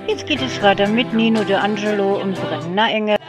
Jetzt geht es weiter mit Nino De Angelo und Brennender Engel.